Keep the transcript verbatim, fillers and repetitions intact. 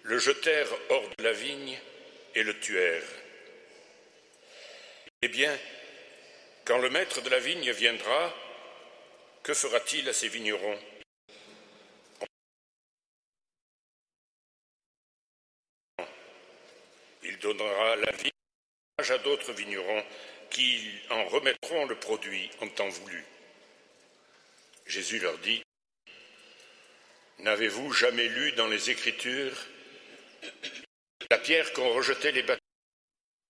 le jetèrent hors de la vigne et le tuèrent. Eh bien, quand le maître de la vigne viendra, que fera-t-il à ces vignerons? Il donnera la vigne à d'autres vignerons qui en remettront le produit en temps voulu. Jésus leur dit: N'avez-vous jamais lu dans les Écritures la pierre qu'ont rejetée les bâtisseurs